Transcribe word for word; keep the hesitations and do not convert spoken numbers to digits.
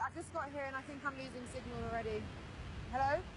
I just got here and I think I'm losing signal already. Hello?